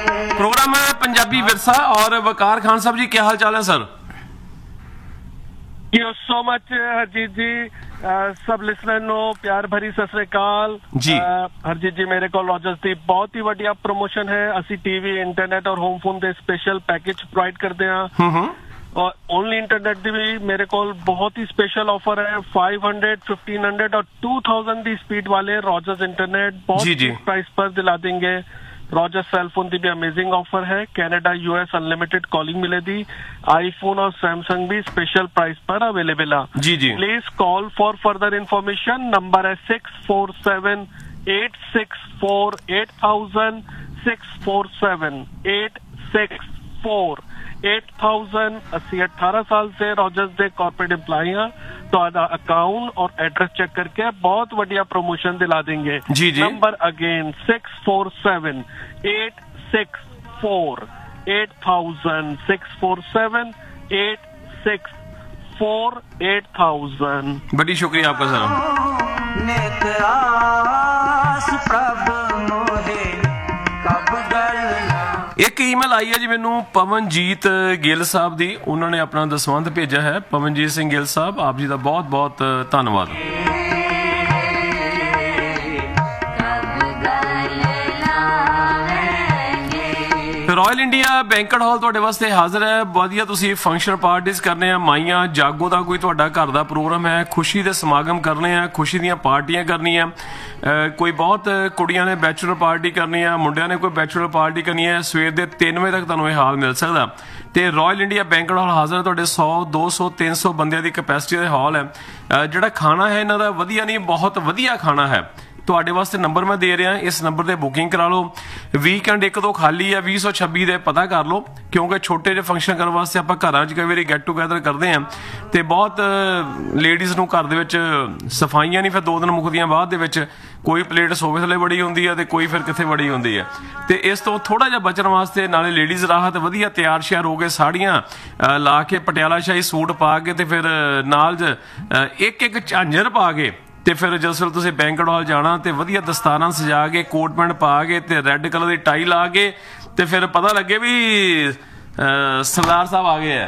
Programme है पंजाबी विरसा और वकार खान साहब जी, क्या हाल चाल है sir? Thank you so much Harjeet जी। सब लिसनर नो प्यार भरी सत श्री अकाल जी। हरजीत जी, मेरे को रॉजर्स ਦੀ ਬਹੁਤ ਹੀ ਵੱਡੀ ਪ੍ਰੋਮੋਸ਼ਨ ਹੈ। ਅਸੀਂ ਟੀਵੀ ਇੰਟਰਨੈਟ ਔਰ ਹੋਮ ਫੋਨ ਦੇ ਸਪੈਸ਼ਲ ਪੈਕੇਜ ਪ੍ਰੋਵਾਈਡ ਕਰਦੇ ਹਾਂ और ओनली इंटरनेट दी भी मेरे को बहुत ही स्पेशल ऑफर है। 500, 1500 और 2000 दी स्पीड वाले रॉजर्स इंटरनेट बहुत प्राइस पर दिला देंगे। रॉजर्स सेलफोन दी भी अमेजिंग ऑफर है। कनाडा यूएस अनलिमिटेड कॉलिंग मिलेगी। आईफोन और सैमसंग भी स्पेशल प्राइस पर अवेलेबल है। जी जी, please call for further information. Number है 647-864-8000 647-864-8000। 18 साल से रॉजर्स दे कॉर्पोरेट एम्प्लॉय हाँ। तो अकाउंट और एड्रेस चेक करके बहुत बढ़िया प्रमोशन दिला देंगे। जी जी, नंबर अगेन 647-864-8000 647-864-8000। बड़ी शुक्रिया आपका सर। एक ईमेल आई है जी मैनू पवनजीत गिल साहब दी, उन्होंने अपना दसवंध भेजा है। पवनजीत सिंह गिल साहब, आप जी का बहुत बहुत धन्यवाद। रॉयल इंडिया बैंकट हॉल तुहाडे वास्ते हाजिर है। वधिया तुसीं फंक्शन पार्टीज करने हैं, माइयां जागो का कोई तुहाडा घर का प्रोग्राम है, खुशी के समागम करने हैं, खुशी दियां पार्टियां करनियां, कोई बहुत कुड़ियां ने बैचलर पार्टी करनी है, मुंडियां ने कोई बैचलर पार्टी करनी है, सवेर के 3 बजे तक तुहानूं यह हाल मिल सकता। तो रॉयल इंडिया बैंकट हॉल हाजिर है तुहाडे 100, 200, 300 बंदियां दी कैपेसिटी का हॉल है। जिहड़ा खाना है इन्हां दा वधिया नहीं, बहुत वधिया खाना है। ਤੁਹਾਡੇ ਵਾਸਤੇ ਨੰਬਰ ਮੈਂ ਦੇ ਰਿਹਾ, ਇਸ ਨੰਬਰ ਤੇ ਬੁਕਿੰਗ ਕਰਾ ਲਓ। ਵੀਕਐਂਡ 1-2 ਖਾਲੀ ਹੈ, 2026 ਦੇ ਪਤਾ ਕਰ ਲਓ, ਕਿਉਂਕਿ ਛੋਟੇ ਜਿਹੇ ਫੰਕਸ਼ਨ ਕਰਨ ਵਾਸਤੇ ਆਪਾਂ ਘਰਾਂ 'ਚ ਕਈ ਵਾਰੀ ਗੈਟ ਟੂਗੈਦਰ ਕਰਦੇ ਹਾਂ ਤੇ ਬਹੁਤ ਲੇਡੀਜ਼ ਨੂੰ ਘਰ ਦੇ ਵਿੱਚ ਸਫਾਈਆਂ ਨਹੀਂ ਫਿਰ 2 ਦਿਨ ਮੁੱਕਦੀਆਂ ਬਾਅਦ ਦੇ ਵਿੱਚ। ਕੋਈ ਪਲੇਟ ਸੋਫੇ ਥੱਲੇ ਬੜੀ ਹੁੰਦੀ ਹੈ ਤੇ ਕੋਈ ਫਿਰ ਕਿੱਥੇ ਬੜੀ ਹੁੰਦੀ ਹੈ। ਤੇ ਇਸ ਤੋਂ ਥੋੜਾ ਜਿਹਾ ਬਚਣ ਵਾਸਤੇ ਨਾਲੇ ਲੇਡੀਜ਼ ਰਾਹਤ, ਵਧੀਆ ਤਿਆਰ ਸ਼ਿਆਰ ਹੋ ਕੇ ਸਾੜੀਆਂ ਲਾ ਕੇ ਪਟਿਆਲਾ ਸ਼ਾਹੀ ਸੂਟ ਪਾ ਕੇ ਤੇ ਫਿਰ ਨਾਲ ਇੱਕ ਝਾਂਜਰ ਪਾ ਕੇ ਤੇ ਫਿਰ ਜਿਸ ਵੇਲੇ ਤੁਸੀਂ ਬੈਂਕਟ ਹਾਲ ਜਾਣਾ ਤੇ ਵਧੀਆ ਦਸਤਾਰਾਂ ਸਜਾ ਕੇ, ਕੋਟ ਪੈਂਟ ਪਾ ਕੇ ਤੇ ਰੈੱਡ ਕਲਰ ਦੀ ਟਾਈ ਲਾ ਕੇ ਤੇ ਫਿਰ ਪਤਾ ਲੱਗੇ ਵੀ ਸਰਦਾਰ ਸਾਹਿਬ ਆ ਗਏ ਆ।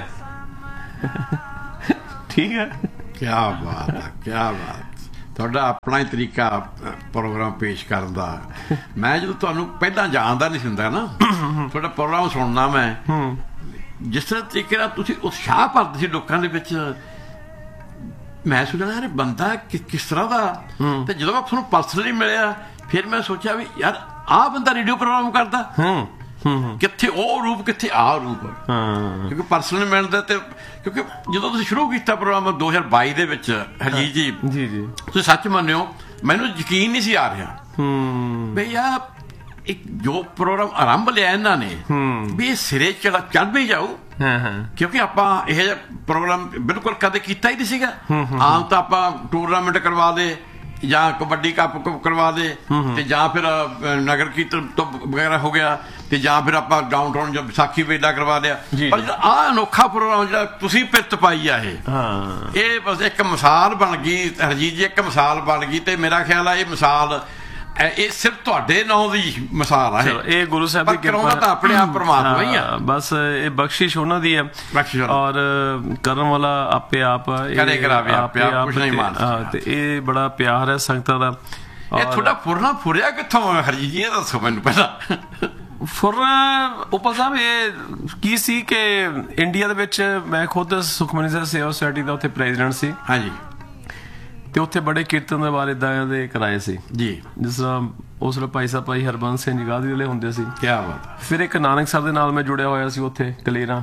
ਠੀਕ ਹੈ, ਕੀ ਬਾਤ ਹੈ, ਕੀ ਬਾਤ। ਤੁਹਾਡਾ ਆਪਣਾ ਹੀ ਤਰੀਕਾ ਪ੍ਰੋਗਰਾਮ ਪੇਸ਼ ਕਰਨ ਦਾ। ਮੈਂ ਜਦੋਂ ਤੁਹਾਨੂੰ ਪਹਿਲਾਂ ਜਾਣਦਾ ਨਹੀਂ ਸੀ ਹੁੰਦਾ ਨਾ, ਤੁਹਾਡਾ ਪ੍ਰੋਗਰਾਮ ਸੁਣਨਾ ਮੈਂ, ਜਿਸ ਤਰ੍ਹਾਂ ਤਰੀਕੇ ਨਾਲ ਤੁਸੀਂ ਉਤਸ਼ਾਹ ਭਰਦੇ ਸੀ ਲੋਕਾਂ ਦੇ ਵਿੱਚ, ਮੈਂ ਸੋਚਿਆ ਯਾਰ ਬੰਦਾ ਕਿਸ ਤਰ੍ਹਾਂ ਦਾ। ਤੇ ਜਦੋਂ ਮੈਂ ਤੁਹਾਨੂੰ ਪਰਸਨਲੀ ਮਿਲਿਆ ਫਿਰ ਮੈਂ ਸੋਚਿਆ ਵੀ ਯਾਰ ਆਹ ਬੰਦਾ ਰੇਡੀਓ ਪ੍ਰੋਗਰਾਮ ਕਰਦਾ, ਕਿੱਥੇ ਉਹ ਰੂਪ ਕਿੱਥੇ ਆਹ ਰੂਪ। ਕਿਉਂਕਿ ਪਰਸਨਲੀ ਮਿਲਦਾ ਤੇ ਕਿਉਂਕਿ ਜਦੋਂ ਤੁਸੀਂ ਸ਼ੁਰੂ ਕੀਤਾ ਪ੍ਰੋਗਰਾਮ 2022 ਦੇ ਵਿੱਚ ਹਰਜੀਤ ਜੀ, ਤੁਸੀਂ ਸੱਚ ਮੰਨਿਓ ਮੈਨੂੰ ਯਕੀਨ ਨਹੀਂ ਸੀ ਆ ਰਿਹਾ ਵੀ ਯਾਰ ਇੱਕ ਜੋ ਪ੍ਰੋਗਰਾਮ ਆਰੰਭ ਲਿਆ ਇਹਨਾਂ ਨੇ ਵੀ ਇਹ ਸਿਰੇ ਚੜ੍ਹ ਵੀ ਜਾਊ। ਕਿਉਂਕਿ ਆਪਾਂ ਇਹ ਜਿਹਾ ਪ੍ਰੋਗਰਾਮ ਬਿਲਕੁਲ ਕਦੇ ਕੀਤਾ ਹੀ ਨਹੀਂ ਸੀਗਾ। ਆਮ ਤਾਂ ਆਪਾਂ ਟੂਰਨਾਮੈਂਟ ਕਰਵਾ ਦੇ ਜਾਂ ਕਬੱਡੀ ਕੱਪ ਕਰਵਾ ਦੇ ਤੇ ਜਾਂ ਫਿਰ ਨਗਰ ਕੀਰਤਨ ਤੋਂ ਵਗੈਰਾ ਹੋ ਗਿਆ ਤੇ ਜਾਂ ਫਿਰ ਆਪਾਂ ਡਾਊਨਟਾਊਨ ਜਾਂ ਵਿਸਾਖੀ ਮੇਲਾ ਕਰਵਾ ਲਿਆ। ਪਰ ਜਿਹੜਾ ਆਹ ਅਨੋਖਾ ਪ੍ਰੋਗਰਾਮ ਜਿਹੜਾ ਤੁਸੀਂ ਪਿਰਤ ਪਾਈ ਆ ਇਹ ਬਸ ਇੱਕ ਮਿਸਾਲ ਬਣ ਗਈ ਹਰਜੀਤ ਜੀ, ਇੱਕ ਮਿਸਾਲ ਬਣ ਗਈ। ਤੇ ਮੇਰਾ ਖਿਆਲ ਆ ਇਹ ਮਿਸਾਲ ਇਹ ਸਿਰਫ ਤੁਹਾਡੇ ਨਾਂ ਦੀ ਮਿਸਾਲ ਆ। ਇਹ ਗੁਰੂ ਸਾਹਿਬ ਦੀ ਕਿਰਪਾ ਤਾਂ ਆਪਣੇ ਆਪ ਪਰਮਾਤਮਾ ਹੀ ਆ, ਬਸ ਇਹ ਬਖਸ਼ਿਸ਼ ਉਹਨਾਂ ਦੀ ਹੈ ਔਰ ਕਰਨ ਵਾਲਾ ਆਪੇ ਆਪ ਕਰੇ ਕਰਾਵੇ, ਆਪੇ ਆਪ ਕੁਛ ਨਹੀਂ ਮਾਨ। ਤੇ ਇਹ ਬੜਾ ਪਿਆਰ ਹੈ ਸੰਗਤਾਂ ਦਾ। ਇਹ ਤੁਹਾਡਾ ਫੁਰਨਾ ਫੁਰਿਆ ਕਿੱਥੋਂ ਹਰਜੀਤ ਜੀ, ਇਹ ਦੱਸੋ ਮੈਨੂੰ ਪਹਿਲਾਂ। ਫੁਰਨਾ ਉਪਲ ਸਾਹਿਬ ਇਹ ਕੀ ਸੀ ਕਿ ਇੰਡੀਆ ਦੇ ਵਿੱਚ ਮੈਂ ਖੁਦ ਸੁਖਮਨੀ ਸਾਹਿਬ ਸੇਵਾ ਸੁਸਾਇਟੀ ਦਾ ਉੱਥੇ ਪ੍ਰੈਜ਼ੀਡੈਂਟ ਸੀ। ਹਾਂਜੀ, ਤੇ ਉੱਥੇ ਬੜੇ ਕੀਰਤਨ ਦੇ ਬਾਰੇ ਇਦਾਂ ਦੇ ਕਰਾਏ ਸੀ ਜੀ, ਜਿਸ ਤਰ੍ਹਾਂ ਉਸ ਵੇਲੇ ਭਾਈ ਸਾਹਿਬ ਭਾਈ ਹਰਬੰਸ ਸਿੰਘ ਜੀ ਗਾਦੀ ਵਾਲੇ ਹੁੰਦੇ ਸੀ। ਕੀ ਬਾਤ। ਫਿਰ ਇੱਕ ਨਾਨਕ ਸਾਹਿਬ ਦੇ ਨਾਲ ਮੈਂ ਜੁੜਿਆ ਹੋਇਆ ਸੀ ਉੱਥੇ ਕਲੇਰਾਂ,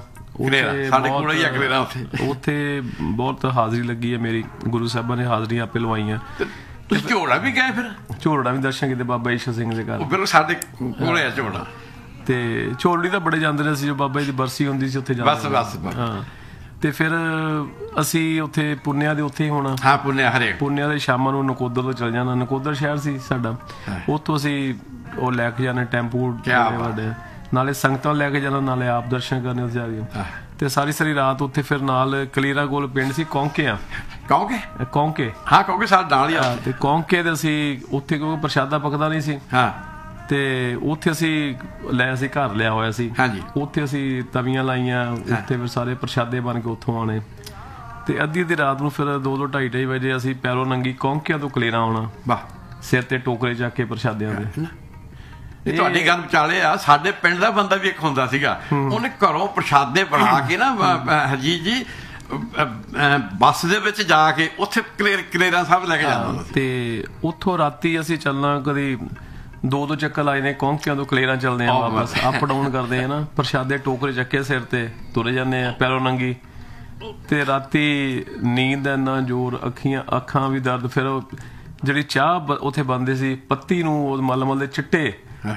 ਉੱਥੇ ਬਹੁਤ ਹਾਜ਼ਰੀ ਲੱਗੀ ਹੈ ਮੇਰੀ। ਗੁਰੂ ਸਾਹਿਬਾਂ ਨੇ ਹਾਜ਼ਰੀਆਂ ਆਪੇ ਲਵਾਈਆਂ। ਤੁਸੀਂ ਝੋੜਾ ਵੀ ਗਏ ਫਿਰ? ਝੋੜਾ ਵੀ ਦਰਸ਼ਨ ਕੀਤੇ ਬਾਬਾ ਈਸ਼ਰ ਸਿੰਘ ਦੇ ਘਰ। ਫਿਰ ਸਾਡੇ ਕੋਲ ਆ ਝੋੜਾ ਤੇ ਝੋਲੜੀ ਤਾਂ ਬੜੇ ਜਾਂਦੇ ਨੇ ਸੀ, ਜੋ ਬਾਬਾ ਜੀ ਦੀ ਬਰਸੀ ਹੁੰਦੀ ਸੀ ਉੱਥੇ ਜਾਂਦੇ। ਹਾਂ, ਤੇ ਫਿਰ ਅਸੀਂ ਉੱਥੇ ਪੁੰਨਿਆ ਦੇ ਉੱਥੇ ਹੀ ਹੋਣਾ। ਹਾਂ, ਪੁੰਨਿਆ ਦੇ ਸ਼ਾਮਾਂ ਨੂੰ ਨਕੋਦਰ ਤੋਂ ਚਲ ਜਾਣਾ। ਨਕੋਦਰ ਸ਼ਹਿਰ ਸੀ ਸਾਡਾ, ਉੱਥੋਂ ਅਸੀਂ ਉਹ ਲੈ ਕੇ ਜਾਣਾ ਟੈਂਪੂ ਵੱਡੇ, ਨਾਲੇ ਸੰਗਤਾਂ ਲੈ ਕੇ ਜਾਣਾ, ਨਾਲੇ ਆਪ ਦਰਸ਼ਨ ਕਰਨੇ ਉੱਥੇ ਜਾ ਕੇ। ਤੇ ਸਾਰੀ ਰਾਤ ਉੱਥੇ ਫਿਰ ਨਾਲ ਕਲੀਰਾ ਕੋਲ ਪਿੰਡ ਸੀ ਕੌਂਕੇ ਕੌਂਕੇ, ਹਾਂ ਕੌਂਕੇ ਸਾਡੇ ਨਾਲ ਹੀ ਆ। ਤੇ ਕੌਂਕੇ ਤੇ ਅਸੀਂ ਉੱਥੇ ਕਿਉਂਕਿ ਪ੍ਰਸ਼ਾਦਾ ਪਕਦਾ ਨਹੀਂ ਸੀ ਤੇ ਉੱਥੇ ਅਸੀਂ ਘਰ ਲਿਆ ਹੋਇਆ ਸੀ। ਹਾਂਜੀ। ਉੱਥੇ ਅਸੀਂ ਤਵੀਆਂ ਲਾਈਆਂ, ਉੱਥੇ ਫਿਰ ਸਾਰੇ ਪ੍ਰਸ਼ਾਦੇ ਬਣ ਕੇ ਉੱਥੋਂ ਆਉਣੇ, ਤੇ ਅੱਧੀ ਰਾਤ ਨੂੰ ਫਿਰ 2-2 2:30 ਵਜੇ ਅਸੀਂ ਪੈਰੋਂ ਨੰਗੀ ਕੌਂਕਿਆਂ ਤੋਂ ਕਲੇਰਾ ਆਉਣਾ, ਵਾਹ, ਸਿਰ ਤੇ ਟੋਕਰੇ ਚੱਕ ਕੇ ਪ੍ਰਸ਼ਾਦਿਆਂ ਦੇ। ਇਹ ਤੁਹਾਡੀ ਗੱਲ ਵਿਚਾਲੇ ਆ, ਸਾਡੇ ਪਿੰਡ ਦਾ ਬੰਦਾ ਵੀ ਇੱਕ ਹੁੰਦਾ ਸੀਗਾ, ਉਹਨੇ ਘਰੋਂ ਪ੍ਰਸ਼ਾਦੇ ਬਣਾ ਕੇ ਨਾ ਹਰਜੀਤ ਜੀ ਬੱਸ ਦੇ ਵਿੱਚ ਜਾ ਕੇ ਉੱਥੇ ਕਲੇਰਾ ਸਾਹਿਬ ਲੈ ਕੇ ਜਾਂਦਾ ਸੀ। ਤੇ ਉੱਥੋਂ ਰਾਤੀ ਅਸੀਂ ਚੱਲਣਾ, ਕਦੀ 2-2 ਚੱਕਰ ਲਾਏ ਨੇ ਕੌਂਕਿਆਂ ਤੋਂ ਕਲੇਰਾ, ਚੱਲਦੇ ਆ ਵਾਪਸ, ਅਪ ਡਾਊਨ ਕਰਦੇ ਆ ਨਾ, ਪ੍ਰਸ਼ਾਦੇ ਟੋਕਰੇ ਚੱਕੇ ਸਿਰ ਤੇ ਤੁਰੇ ਜਾਂਦੇ ਆ ਪੈਰੋਂ ਨੰਗੀ। ਤੇ ਰਾਤੀ ਨੀਂਦ ਦਾ ਇੰਨਾ ਜ਼ੋਰ, ਅੱਖਾਂ ਵੀ ਦਰਦ। ਫਿਰ ਜਿਹੜੀ ਚਾਹ ਉੱਥੇ ਬਣਦੇ ਸੀ, ਪੱਤੀ ਨੂੰ ਮਲ ਦੇ ਚਿੱਟੇ,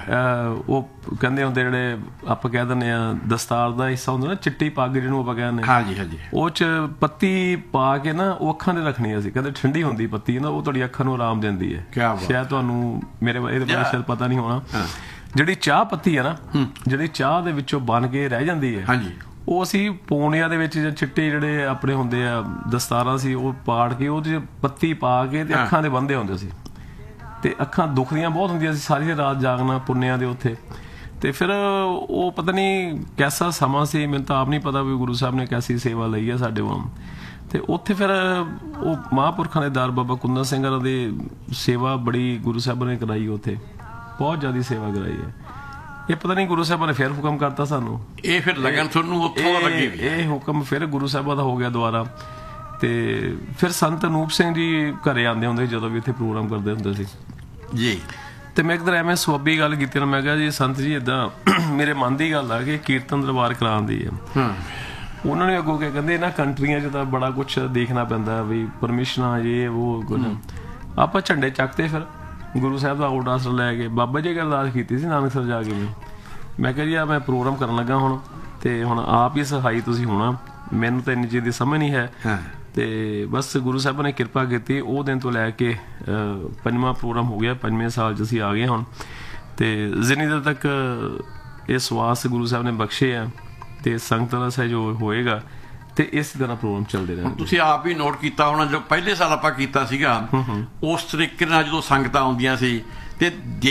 ਉਹ ਕਹਿੰਦੇ ਹੁੰਦੇ ਜਿਹੜੇ ਆਪਾਂ ਕਹਿ ਦਿੰਦੇ ਆ ਦਸਤਾਰ ਦਾ ਹਿੱਸਾ ਹੁੰਦਾ ਨਾ, ਚਿੱਟੀ ਪੱਗ ਜਿਹਨੂੰ ਆਪਾਂ ਕਹਿੰਦੇ, ਹਾਂਜੀ ਹਾਂਜੀ, ਉਹ ਚ ਪੱਤੀ ਪਾ ਕੇ ਨਾ ਉਹ ਅੱਖਾਂ ਤੇ ਰੱਖਣੀ ਸੀ। ਕਹਿੰਦੇ ਠੰਡੀ ਹੁੰਦੀ ਪੱਤੀ ਨਾ, ਉਹ ਤੁਹਾਡੀ ਅੱਖਾਂ ਨੂੰ ਆਰਾਮ ਦਿੰਦੀ ਹੈ। ਸ਼ਾਇਦ ਤੁਹਾਨੂੰ ਇਹਦੇ ਬਾਰੇ ਸ਼ਾਇਦ ਪਤਾ ਨਹੀਂ ਹੋਣਾ। ਜਿਹੜੀ ਚਾਹ ਪੱਤੀ ਹੈ ਨਾ, ਜਿਹੜੀ ਚਾਹ ਦੇ ਵਿੱਚੋਂ ਬਣ ਕੇ ਰਹਿ ਜਾਂਦੀ ਹੈ, ਹਾਂਜੀ, ਉਹ ਅਸੀਂ ਪੌਣਿਆਂ ਦੇ ਵਿੱਚ ਚਿੱਟੇ ਜਿਹੜੇ ਆਪਣੇ ਹੁੰਦੇ ਆ ਦਸਤਾਰਾਂ ਸੀ, ਉਹ ਪਾੜ ਕੇ ਉਹਦੇ ਪੱਤੀ ਪਾ ਕੇ ਤੇ ਅੱਖਾਂ ਦੇ ਬੰਨ੍ਹਦੇ ਹੁੰਦੇ ਸੀ। ਤੇ ਅੱਖਾਂ ਦੁਖਦੀਆਂ ਬਹੁਤ ਹੁੰਦੀਆਂ ਸੀ, ਸਾਰੀ ਰਾਤ ਜਾਗਣਾ ਪੁੰਨਿਆਂ ਦੇ ਉੱਥੇ। ਤੇ ਫਿਰ ਉਹ ਪਤਾ ਨਹੀਂ ਕੈਸਾ ਸਮਾਂ ਸੀ, ਮੈਨੂੰ ਤਾਂ ਆਪ ਨਹੀਂ ਪਤਾ ਵੀ ਗੁਰੂ ਸਾਹਿਬ ਨੇ ਕੈਸੀ ਸੇਵਾ ਲਈ ਹੈ ਸਾਡੇ ਕੋਲ। ਤੇ ਉੱਥੇ ਫਿਰ ਉਹ ਮਹਾਂਪੁਰਖਾਂ ਦੇ ਦਰ ਬਾਬਾ ਕੁੰਦਨ ਸਿੰਘ ਹੋਰਾਂ ਦੀ ਸੇਵਾ ਬੜੀ ਗੁਰੂ ਸਾਹਿਬ ਨੇ ਕਰਾਈ, ਉੱਥੇ ਬਹੁਤ ਜ਼ਿਆਦਾ ਸੇਵਾ ਕਰਾਈ ਹੈ। ਇਹ ਪਤਾ ਨਹੀਂ ਗੁਰੂ ਸਾਹਿਬਾਂ ਨੇ ਫਿਰ ਹੁਕਮ ਕਰਤਾ ਸਾਨੂੰ, ਇਹ ਫਿਰ ਲਗਨ ਤੁਹਾਨੂੰ ਉੱਥੋਂ ਲੱਗੀ, ਇਹ ਹੁਕਮ ਫਿਰ ਗੁਰੂ ਸਾਹਿਬਾਂ ਦਾ ਹੋ ਗਿਆ ਦੁਬਾਰਾ। ਤੇ ਫਿਰ ਸੰਤ ਅਨੂਪ ਸਿੰਘ ਜੀ ਘਰੇ ਆਉਂਦੇ ਹੁੰਦੇ ਜਦੋਂ ਵੀ ਇੱਥੇ ਪ੍ਰੋਗਰਾਮ ਕਰਦੇ ਹੁੰਦੇ ਸੀ ਜੀ। ਤੇ ਮੈਂ ਇੱਕ ਦਿਨ ਐਵੇਂ ਸੁਆਬੀ ਗੱਲ ਕੀਤੀ ਨਾ, ਮੈਂ ਕਿਹਾ ਜੀ ਸੰਤ ਜੀ ਏਦਾਂ ਮੇਰੇ ਮਨ ਦੀ ਗੱਲ ਆ ਕਿ ਕੀਰਤਨ ਦਰਬਾਰ ਕਰਾਉਣ ਦੀ ਹੈ। ਉਹਨਾਂ ਨੇ ਅੱਗੋਂ ਕਹਿੰਦੇ ਇਹਨਾਂ ਕੰਟਰੀਆਂ 'ਚ ਤਾਂ ਬੜਾ ਕੁਛ ਦੇਖਣਾ ਪੈਂਦਾ ਵੀ ਪਰਮਿਸ਼ਨਾਂ ਇਹ ਉਹ ਕੁਝ। ਆਪਾਂ ਝੰਡੇ ਚੱਕਤੇ, ਫਿਰ ਗੁਰੂ ਸਾਹਿਬ ਦਾ ਆਰਡਰ ਲੈ ਕੇ ਬਾਬਾ ਜੀ ਅਰਦਾਸ ਕੀਤੀ ਸੀ ਨਾਨਕਸਰ ਜਾ ਕੇ। ਮੈਂ ਕਿਹਾ ਜੀ ਆ ਮੈਂ ਪ੍ਰੋਗਰਾਮ ਕਰਨ ਲੱਗਾ ਹੁਣ, ਤੇ ਹੁਣ ਆਪ ਹੀ ਸਹਾਈ ਤੁਸੀਂ ਹੋਣਾ, ਮੈਨੂੰ ਤਾਂ ਇੰਨੀ ਚੀਜ਼ ਦੀ ਸਮਝ ਨਹੀਂ ਹੈ। ਤੇ ਬਸ ਗੁਰੂ ਸਾਹਿਬਾਂ ਨੇ ਕਿਰਪਾ ਕੀਤੀ, ਉਹ ਦਿਨ ਤੋਂ ਲੈ ਕੇ 5ਵਾਂ ਪ੍ਰੋਗਰਾਮ ਹੋ ਗਿਆ, 5ਵੇਂ ਸਾਲ 'ਚ ਅਸੀਂ ਆ ਗਏ ਹੁਣ। ਤੇ ਜਿੰਨੀ ਦੇਰ ਤੱਕ ਇਹ ਸਵਾਸ ਗੁਰੂ ਸਾਹਿਬ ਨੇ ਬਖਸ਼ੇ ਆ ਤੇ ਸੰਗਤਾਂ ਦਾ ਸਹਿਯੋਗ ਹੋਏਗਾ ਤੇ ਇਸ ਤਰ੍ਹਾਂ ਪ੍ਰੋਗਰਾਮ ਚੱਲਦੇ ਰਹਿਣਗੇ। ਤੁਸੀਂ ਆਪ ਵੀ ਨੋਟ ਕੀਤਾ ਹੋਣਾ, ਜਦੋਂ ਪਹਿਲੇ ਸਾਲ ਆਪਾਂ ਕੀਤਾ ਸੀਗਾ ਉਸ ਤਰੀਕੇ ਨਾਲ ਜਦੋਂ ਸੰਗਤਾਂ ਆਉਂਦੀਆਂ ਸੀ, ਤੇ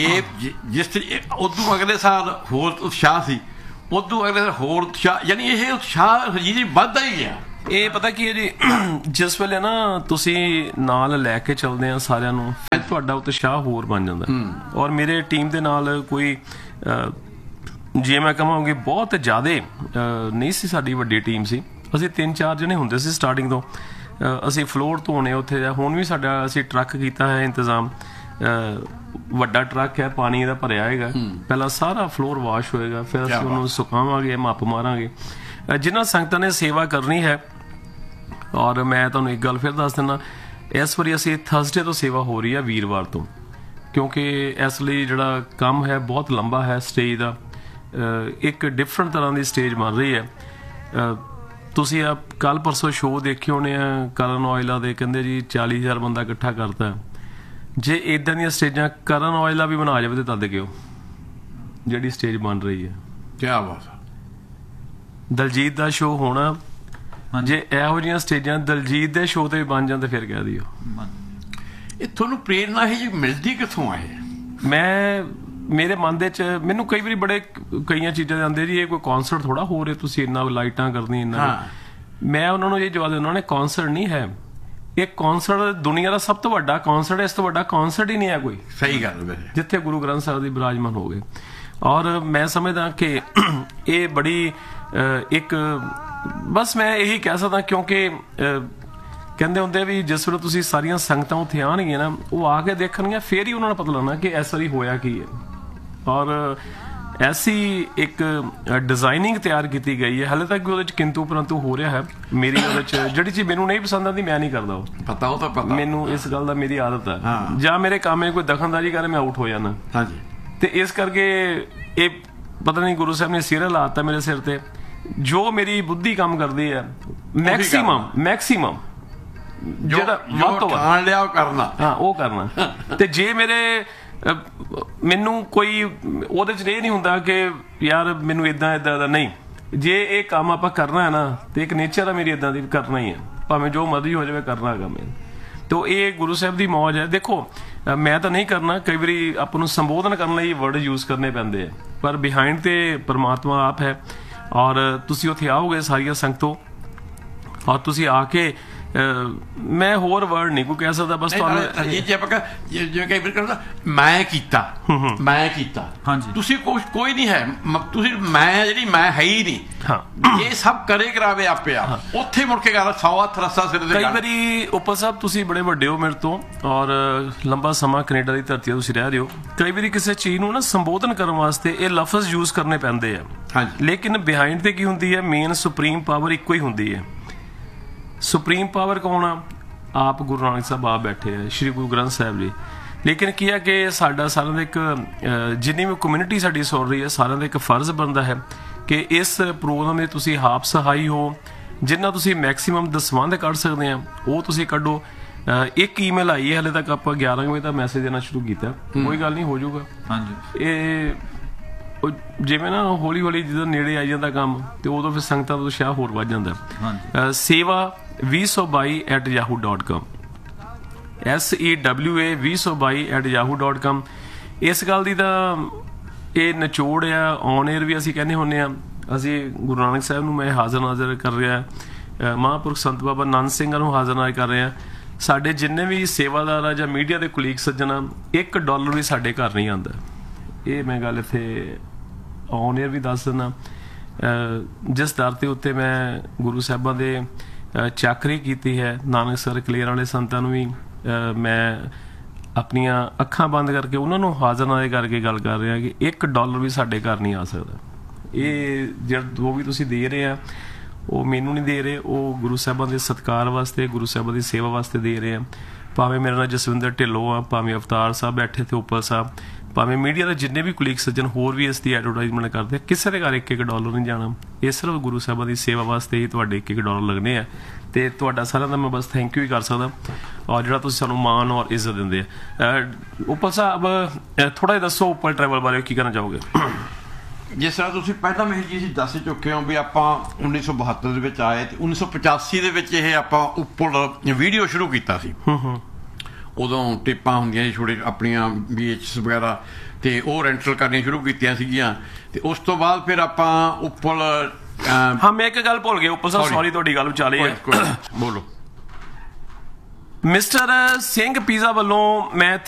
ਜਿਸ ਉਦੋਂ ਅਗਲੇ ਸਾਲ ਹੋਰ ਉਤਸ਼ਾਹ ਸੀ, ਉਦੋਂ ਅਗਲੇ ਸਾਲ ਹੋਰ ਉਤਸ਼ਾਹ, ਯਾਨੀ ਇਹ ਉਤਸ਼ਾਹ ਜੀ ਵੱਧਦਾ ਹੀ ਗਿਆ। ਇਹ ਪਤਾ ਕੀ ਹੈ ਜੀ, ਜਿਸ ਵੇਲੇ ਨਾ ਤੁਸੀਂ ਨਾਲ ਲੈ ਕੇ ਚੱਲਦੇ ਆ ਸਾਰਿਆਂ ਨੂੰ, ਫਿਰ ਤੁਹਾਡਾ ਉਤਸ਼ਾਹ ਹੋਰ ਬਣ ਜਾਂਦਾ। ਔਰ ਮੇਰੇ ਟੀਮ ਦੇ ਨਾਲ ਕੋਈ ਜੇ ਮੈਂ ਕਹਾਂਗੀ ਬਹੁਤ ਜ਼ਿਆਦਾ ਨਹੀਂ ਸੀ, ਸਾਡੀ ਵੱਡੀ ਟੀਮ ਸੀ, ਅਸੀਂ 3-4 ਜਣੇ ਹੁੰਦੇ ਸੀ ਸਟਾਰਟਿੰਗ ਤੋਂ। ਅਸੀਂ ਫਲੋਰ ਧੋਣੇ ਉੱਥੇ, ਹੁਣ ਵੀ ਸਾਡਾ ਅਸੀਂ ਟਰੱਕ ਕੀਤਾ ਹੈ ਇੰਤਜ਼ਾਮ, ਵੱਡਾ ਟਰੱਕ ਹੈ ਪਾਣੀ ਦਾ ਭਰਿਆ ਹੈਗਾ, ਪਹਿਲਾਂ ਸਾਰਾ ਫਲੋਰ ਵਾਸ਼ ਹੋਏਗਾ, ਫਿਰ ਅਸੀਂ ਉਹਨੂੰ ਸੁਕਾਵਾਂਗੇ, ਮੱਪ ਮਾਰਾਂਗੇ। ਜਿਨ੍ਹਾਂ ਸੰਗਤਾਂ ਨੇ ਸੇਵਾ ਕਰਨੀ ਹੈ, ਔਰ ਮੈਂ ਤੁਹਾਨੂੰ ਇੱਕ ਗੱਲ ਫਿਰ ਦੱਸ ਦਿੰਦਾ, ਇਸ ਵਾਰੀ ਅਸੀਂ ਥਰਸਡੇ ਤੋਂ ਸੇਵਾ ਹੋ ਰਹੀ ਹੈ, ਵੀਰਵਾਰ ਤੋਂ, ਕਿਉਂਕਿ ਇਸ ਲਈ ਜਿਹੜਾ ਕੰਮ ਹੈ ਬਹੁਤ ਲੰਬਾ ਹੈ। ਸਟੇਜ ਦਾ ਇੱਕ ਡਿਫਰੈਂਟ ਤਰ੍ਹਾਂ ਦੀ ਸਟੇਜ ਬਣ ਰਹੀ ਹੈ। ਤੁਸੀਂ ਆ ਕੱਲ ਪਰਸੋਂ ਸ਼ੋਅ ਦੇਖੇ ਹੋਣੇ ਆ ਕਰਨ ਔਜਲਾ ਦੇ, ਕਹਿੰਦੇ ਜੀ 40,000 ਬੰਦਾ ਇਕੱਠਾ ਕਰਤਾ। ਜੇ ਇਦਾਂ ਦੀਆਂ ਸਟੇਜਾਂ ਕਰਨ ਔਜਲਾ ਵੀ ਬਣਾ ਜਾਵੇ ਤੇ ਤਦ ਕਿਉਂ, ਜਿਹੜੀ ਸਟੇਜ ਬਣ ਰਹੀ ਹੈ। ਕੀ ਬਾਤ। ਦਲਜੀਤ ਦਾ ਸ਼ੋਅ ਹੋਣਾ, ਜੇ ਇਹੋ ਜਿਹੀਆਂ ਸਟੇਜਾਂ ਦਲਜੀਤ ਦੇ ਸ਼ੋਅ ਤੇ ਵੀ ਬਣ ਜਾਂਦੇ ਫਿਰ ਕਹਿ ਦਿਓ। ਇਹ ਤੁਹਾਨੂੰ ਪ੍ਰੇਰਨਾ ਇਹ ਜੀ ਮਿਲਦੀ ਕਿੱਥੋਂ ਆਏ? ਮੇਰੇ ਮਨ ਦੇ ਚ ਮੈਨੂੰ ਕਈ ਵਾਰੀ ਕਈਆਂ ਚੀਜ਼ਾਂ ਦੇ ਆਉਂਦੇ ਜੀ, ਇਹ ਕੋਈ ਕੌਨਸਰਟ ਥੋੜਾ ਹੋ ਰਿਹਾ, ਤੁਸੀਂ ਇੰਨਾ ਲਾਈਟਾਂ ਕਰਦੀਆਂ ਇੰਨਾ। ਮੈਂ ਉਹਨਾਂ ਨੂੰ ਇਹ ਜਵਾਬ ਦਿੰਦਾ, ਨੇ ਕੌਨਸਰਟ ਨਹੀਂ ਹੈ, ਇਹ ਕੌਨਸਰਟ ਦੁਨੀਆ ਦਾ ਸਭ ਤੋਂ ਵੱਡਾ ਕੌਨਸਰਟ ਹੈ, ਇਸ ਤੋਂ ਵੱਡਾ ਕੌਨਸਰਟ ਹੀ ਨਹੀਂ ਹੈ ਕੋਈ। ਸਹੀ ਗੱਲ ਹੈ, ਜਿੱਥੇ ਗੁਰੂ ਗ੍ਰੰਥ ਸਾਹਿਬ ਦੀ ਬਿਰਾਜਮਾਨ ਹੋ ਗਏ। ਔਰ ਮੈਂ ਸਮਝਦਾ ਕਿ ਇਹ ਬੜੀ ਇੱਕ ਬਸ ਮੈਂ ਇਹੀ ਕਹਿ ਸਕਦਾ, ਕਿਉਂਕਿ ਕਹਿੰਦੇ ਹੁੰਦੇ ਵੀ ਜਿਸ ਵੇਲੇ ਤੁਸੀਂ ਸਾਰੀਆਂ ਸੰਗਤਾਂ ਉੱਥੇ ਆਉਣਗੀਆਂ ਨਾ, ਉਹ ਆ ਕੇ ਦੇਖਣਗੀਆਂ, ਫੇਰ ਹੀ ਉਹਨਾਂ ਨੂੰ ਪਤਾ ਲੱਗਣਾ ਕਿ ਇਸ ਵਾਰੀ ਹੋਇਆ ਕੀ ਹੈ। ਔਰ ਐਸੀ ਇੱਕ ਡਿਜ਼ਾਈਨਿੰਗ ਤਿਆਰ ਕੀਤੀ ਗਈ ਹੈ, ਹਾਲੇ ਤੱਕ ਉਹਦੇ ਚ ਕਿੰਤੂ ਪਰੰਤੂ ਹੋ ਰਿਹਾ ਹੈ। ਮੇਰੀ ਉਹਦੇ ਚ ਜਿਹੜੀ ਚੀਜ਼ ਮੈਨੂੰ ਨਹੀਂ ਪਸੰਦ ਆਉਂਦੀ ਮੈਂ ਨਹੀਂ ਕਰਦਾ, ਉਹ ਪਤਾ, ਉਹ ਤਾਂ ਪਤਾ ਮੈਨੂੰ, ਇਸ ਗੱਲ ਦਾ ਮੇਰੀ ਆਦਤ ਹੈ। ਜਾਂ ਮੇਰੇ ਕੰਮ 'ਚ ਕੋਈ ਦਖਲਅੰਦਾਜ਼ੀ ਕਰੇ ਮੈਂ ਆਊਟ ਹੋ ਜਾਣਾ। ਹਾਂਜੀ। ਤੇ ਇਸ ਕਰਕੇ ਇਹ ਪਤਾ ਨਹੀਂ ਗੁਰੂ ਸਾਹਿਬ ਨੇ ਸਿਰ ਲਾਤਾ ਮੇਰੇ ਸਿਰ ਤੇ, ਜੋ ਮੇਰੀ ਬੁੱਧੀ ਕੰਮ ਕਰਦੀ ਹੈ ਮੈਕਸਿਮਮ ਜਿਹੜਾ ਵੱਧ ਤੋਂ ਵੱਧ ਲਿਆ ਉਹ ਕਰਨਾ, ਹਾਂ ਉਹ ਕਰਨਾ। ਤੇ ਜੇ ਮੈਨੂੰ ਕੋਈ ਉਹਦੇ ਚ ਇਹ ਨਹੀਂ ਹੁੰਦਾ ਕਿ ਯਾਰ ਮੈਨੂੰ ਏਦਾਂ ਦਾ ਨਹੀਂ, ਜੇ ਇਹ ਕੰਮ ਆਪਾਂ ਕਰਨਾ ਹੈ ਨਾ, ਤੇ ਇੱਕ ਨੇਚਰ ਆ ਮੇਰੀ ਏਦਾਂ ਦੀ ਕਰਨਾ ਹੀ ਹੈ, ਭਾਵੇਂ ਜੋ ਮਰਜ਼ੀ ਹੋ ਜਾਵੇ ਕਰਨਾ ਹੈਗਾ ਮੈਂ। ਤੇ ਇਹ ਗੁਰੂ ਸਾਹਿਬ ਦੀ ਮੌਜ ਹੈ। ਦੇਖੋ ਮੈਂ ਤਾਂ ਨਹੀਂ ਕਰਨਾ, ਕਈ ਵਾਰੀ ਆਪਾਂ ਨੂੰ ਸੰਬੋਧਨ ਕਰਨ ਲਈ ਵਰਡ ਯੂਜ਼ ਕਰਨੇ ਪੈਂਦੇ ਆ, ਪਰ ਬਿਹਾਈਂਡ ਤੇ ਪਰਮਾਤਮਾ ਆਪ ਹੈ। ਔਰ ਤੁਸੀਂ ਉੱਥੇ ਆਓਗੇ ਸਾਰੀਆਂ ਸੰਗਤੋਂ, ਔਰ ਤੁਸੀਂ ਆ ਕੇ ਮੈਂ ਹੋਰ ਵਰਡ ਨਹੀਂ ਕੋਈ ਕਹਿ ਸਕਦਾ, ਬਸ ਤੁਹਾਨੂੰ ਜਿਵੇਂ ਕਈ ਵਾਰ ਕਹਿੰਦਾ ਮੈਂ ਕੀਤਾ ਹਾਂਜੀ, ਤੁਸੀਂ ਕੋਈ ਨਹੀਂ ਹੈ, ਤੁਸੀਂ ਮੈਂ ਜਿਹੜੀ ਮੈਂ ਹੈ ਹੀ ਨਹੀਂ। ਹਾਂ, ਇਹ ਸਭ ਕਰੇ ਕਰਾਵੇ ਆਪੇ ਆਪ, ਉੱਥੇ ਮੁੜ ਕੇ ਗੱਲ 100 ਹੱਥ ਰੱਸਾ ਸਿਰ ਦੇ। ਕਈ ਵਾਰੀ ਉੱਪਰ ਸਾਹਿਬ ਤੁਸੀਂ ਬੜੇ ਵੱਡੇ ਹੋ ਮੇਰੇ ਤੋਂ, ਔਰ ਲੰਬਾ ਸਮਾਂ ਕੈਨੇਡਾ ਦੀ ਧਰਤੀ 'ਤੇ ਤੁਸੀਂ ਰਹਿ ਰਹੇ ਹੋ, ਕਈ ਵਾਰੀ ਕਿਸੇ ਚੀਜ਼ ਨੂੰ ਨਾ ਸੰਬੋਧਨ ਕਰਨ ਵਾਸਤੇ ਇਹ ਲਫ਼ਜ਼ ਯੂਜ਼ ਕਰਨੇ ਪੈਂਦੇ ਆ। ਹਾਂਜੀ, ਲੇਕਿਨ ਬਿਹਾਈਂਡ ਤੇ ਕੀ ਹੁੰਦੀ ਹੈ, ਮੇਨ ਸੁਪਰੀਮ ਪਾਵਰ ਇੱਕੋ ਹੀ ਹੁੰਦੀ ਹੈ। ਸੁਪਰੀਮ ਪਾਵਰ ਕੌਣ ਆ? ਆਪ ਗੁਰੂ ਨਾਨਕ ਸਾਹਿਬ ਆਪ ਬੈਠੇ ਆ, ਸ਼੍ਰੀ ਗੁਰੂ ਗ੍ਰੰਥ ਸਾਹਿਬ ਜੀ। ਲੇਕਿਨ ਕੀ ਹੈ ਕਿ ਸਾਡਾ ਸਾਰਿਆਂ ਦਾ ਇੱਕ, ਜਿੰਨੀ ਵੀ ਕਮਿਊਨਿਟੀ ਸਾਡੀ ਸੁਣ ਰਹੀ ਹੈ, ਸਾਰਿਆਂ ਦਾ ਇੱਕ ਫਰਜ਼ ਬਣਦਾ ਹੈ ਕਿ ਇਸ ਪ੍ਰੋਗਰਾਮ ਦੇ ਤੁਸੀਂ ਹਾਪ ਸਹਾਈ ਹੋ, ਜਿੰਨਾ ਤੁਸੀਂ ਮੈਕਸੀਮਮ ਦਸਵੰਧ ਕੱਢ ਸਕਦੇ ਆ ਉਹ ਤੁਸੀਂ ਕੱਢੋ। ਇੱਕ ਈਮੇਲ ਆਈ ਹੈ, ਹਲੇ ਤੱਕ ਆਪਾਂ 11 ਵਜੇ ਦਾ ਮੈਸੇਜ ਦੇਣਾ ਸ਼ੁਰੂ ਕੀਤਾ, ਕੋਈ ਗੱਲ ਨਹੀਂ, ਹੋ ਜਾਊਗਾ। ਹਾਂਜੀ, ਇਹ ਜਿਵੇਂ ਨਾ ਹੌਲੀ ਹੌਲੀ ਜਦੋਂ ਨੇੜੇ ਆਈ ਜਾਂਦਾ ਕੰਮ, ਤੇ ਉਦੋਂ ਫਿਰ ਸੰਗਤਾਂ ਦਾ ਉਤਸ਼ਾਹ ਹੋਰ ਵੱਧ ਜਾਂਦਾ। ਸੇਵਾ 2022@yahoo.com, SEWA 2022@yahoo.com। ਇਸ ਗੱਲ ਦੀ ਤਾਂ ਇਹ ਨਿਚੋੜ ਆ, ਔਨ 에ਅਰ ਵੀ ਅਸੀਂ ਕਹਿੰਦੇ ਹੁੰਦੇ ਆ। ਅਸੀਂ ਗੁਰੂ ਨਾਨਕ ਸਾਹਿਬ ਨੂੰ ਮੈਂ ਹਾਜ਼ਰ ਨਾਜ਼ਰ ਕਰ ਰਿਹਾ, ਮਹਾਂਪੁਰਖ ਸੰਤ ਬਾਬਾ ਨੰਦ ਸਿੰਘਾਂ ਨੂੰ ਹਾਜ਼ਰ ਨਾਜ਼ਰ ਕਰ ਰਿਹਾ। ਸਾਡੇ ਜਿੰਨੇ ਵੀ ਸੇਵਾਦਾਰ ਆ ਜਾਂ ਮੀਡੀਆ ਦੇ ਕੁਲੀਗ ਸੱਜਣ ਆ, $1 ਵੀ ਸਾਡੇ ਘਰ ਨਹੀਂ ਆਉਂਦਾ। ਇਹ ਮੈਂ ਗੱਲ ਇੱਥੇ ਔਨ 에ਅਰ ਵੀ ਦੱਸ ਦਿੰਦਾ। ਜਿਸ ਦਰ ਦੇ ਉੱਤੇ ਮੈਂ ਗੁਰੂ ਸਾਹਿਬਾਂ ਦੇ ਚਾਕਰੀ ਕੀਤੀ ਹੈ, ਨਾਨਕ ਸਰ ਕਲੇਰ ਵਾਲੇ ਸੰਤਾਂ ਨੂੰ ਵੀ ਮੈਂ ਆਪਣੀਆਂ ਅੱਖਾਂ ਬੰਦ ਕਰਕੇ ਉਹਨਾਂ ਨੂੰ ਹਾਜ਼ਰ ਨਾਜ਼ਰ ਕਰਕੇ ਗੱਲ ਕਰ ਰਿਹਾ ਕਿ $1 ਵੀ ਸਾਡੇ ਘਰ ਨਹੀਂ ਆ ਸਕਦਾ। ਇਹ ਜਿਹੜਾ ਜੋ ਵੀ ਤੁਸੀਂ ਦੇ ਰਹੇ ਆ, ਉਹ ਮੈਨੂੰ ਨਹੀਂ ਦੇ ਰਹੇ, ਉਹ ਗੁਰੂ ਸਾਹਿਬਾਂ ਦੇ ਸਤਿਕਾਰ ਵਾਸਤੇ, ਗੁਰੂ ਸਾਹਿਬਾਂ ਦੀ ਸੇਵਾ ਵਾਸਤੇ ਦੇ ਰਹੇ ਆ। ਭਾਵੇਂ ਮੇਰਾ ਨਾਮ ਜਸਵਿੰਦਰ ਢਿੱਲੋਂ ਆ, ਭਾਵੇਂ ਅਵਤਾਰ ਸਾਹਿਬ ਬੈਠੇ ਤੇ ਉੱਪਰ ਸਾਹਿਬ, ਭਾਵੇਂ ਮੀਡੀਆ ਦੇ ਜਿੰਨੇ ਵੀ ਕੁਲੀਗ ਸੱਜਣ ਹੋਰ ਵੀ ਇਸ ਦੀ ਐਡਵਰਟਾਈਜ਼ਮੈਂਟ ਕਰਦੇ, ਕਿਸੇ ਦੇ ਘਰ $1 ਨਹੀਂ ਜਾਣਾ। ਇਹ ਸਿਰਫ ਗੁਰੂ ਸਾਹਿਬਾਂ ਦੀ ਸੇਵਾ ਵਾਸਤੇ ਹੀ ਤੁਹਾਡੇ $1 ਲੱਗਣੇ ਆ। ਤੇ ਤੁਹਾਡਾ ਸਾਰਿਆਂ ਦਾ ਮੈਂ ਬਸ ਥੈਂਕ ਯੂ ਹੀ ਕਰ ਸਕਦਾ, ਔਰ ਜਿਹੜਾ ਤੁਸੀਂ ਸਾਨੂੰ ਮਾਣ ਔਰ ਇੱਜ਼ਤ ਦਿੰਦੇ ਆ। ਉੱਪਰ ਸਾਹਿਬ ਥੋੜਾ ਜਿਹਾ ਦੱਸੋ ਉੱਪਰ ਟਰੈਵਲ ਬਾਰੇ ਕੀ ਕਹਿਣਾ ਚਾਹੋਗੇ? ਜਿਸ ਤਰ੍ਹਾਂ ਤੁਸੀਂ ਪਹਿਲਾਂ ਵੀ ਜੀ ਦੱਸ ਚੁੱਕੇ ਹੋ ਵੀ ਆਪਾਂ 1972 ਦੇ ਵਿੱਚ ਆਏ ਤੇ 1985 ਦੇ ਵਿੱਚ ਇਹ ਆਪਾਂ ਉੱਪਰ ਵੀਡੀਓ ਸ਼ੁਰੂ ਕੀਤਾ ਸੀ। ਉਦੋਂ ਟੇਪਾਂ ਹੁੰਦੀਆਂ ਸੀ ਛੋਟੇ ਆਪਣੀਆਂ VHS ਵਗੈਰਾ, ਤੇ ਉਹ ਰੈਂਟਲ ਕਰਨੀਆਂ ਸ਼ੁਰੂ ਕੀਤੀਆਂ ਸੀਗੀਆਂ। ਤੇ ਉਸ ਤੋਂ ਬਾਅਦ ਫਿਰ ਆਪਾਂ ਉੱਪਰ ਹਾਂ, ਮੈਂ ਇੱਕ ਗੱਲ ਭੁੱਲ ਗਿਆ ਉੱਪਰ ਸਾਹਿਬ, ਸੌਰੀ ਤੁਹਾਡੀ ਗੱਲ ਵਿਚਾਲੇ ਹੈ, ਬੋਲੋ। ਮਿਸਟਰ ਸਿੰਘ ਪੀਜ਼ਾ ਵੱਲੋਂ ਮੈਂ